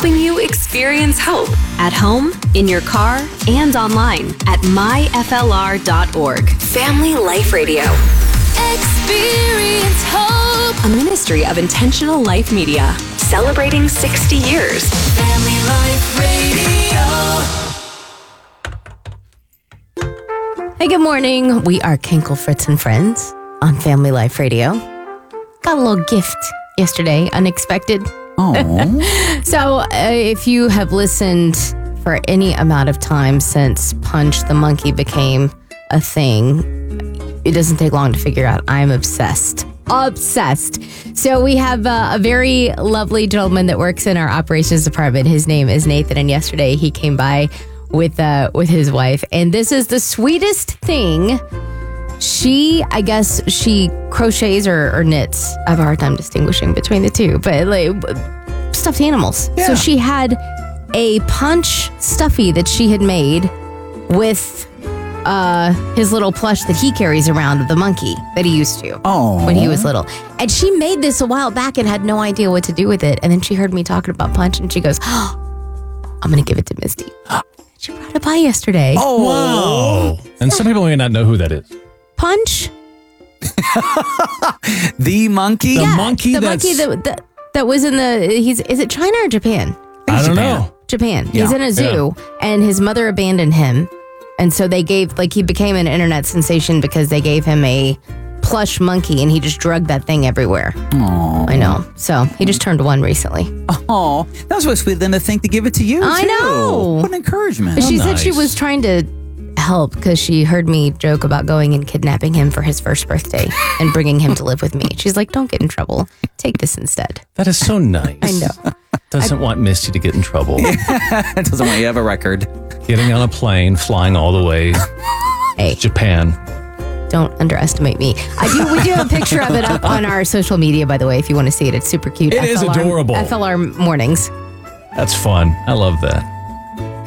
helping you experience hope at home, in your car, and online at myflr.org. Family Life Radio. Experience hope. A ministry of Intentional Life Media. Celebrating 60 years. Family Life Radio. Hey, good morning. We are Kinkle, Fritz, and Friends on Family Life Radio. Got a little gift yesterday, unexpected. Oh. So if you have listened for any amount of time since Punch the Monkey became a thing, it doesn't take long to figure out I'm obsessed. Obsessed. So we have a very lovely gentleman that works in our operations department. His name is Nathan, and yesterday he came by with his wife, and this is the sweetest thing. I guess she crochets or knits. I have a hard time distinguishing between the two, but like stuffed animals. Yeah. So she had a Punch stuffy that she had made with his little plush that he carries around of the monkey that he used to when he was little. And she made this a while back and had no idea what to do with it. And then she heard me talking about Punch, and she goes, "Oh, I'm going to give it to Misty." She brought it by yesterday. Oh, Wow. And some people may not know who that is. Punch? The monkey? The monkey the that's... monkey that was in is it China or Japan? I don't know. Japan. Yeah. He's in a zoo, and his mother abandoned him. And so he became an internet sensation because they gave him a plush monkey, and he just drugged that thing everywhere. Aww. I know. So he just turned one recently. Oh, that was so sweet then to think to give it to you, I too. know. What an encouragement. But she said she nice. was trying to help because she heard me joke about going and kidnapping him for his first birthday and bringing him to live with me. She's like, "Don't get in trouble. Take this instead." That is so nice. I know. Doesn't want Misty to get in trouble. It doesn't want you to have a record. Getting on a plane, flying all the way Hey. to Japan. Don't underestimate me. We do have a picture of it up on our social media, by the way, if you want to see it. It's super cute. It is adorable. FLR mornings. That's fun. I love that.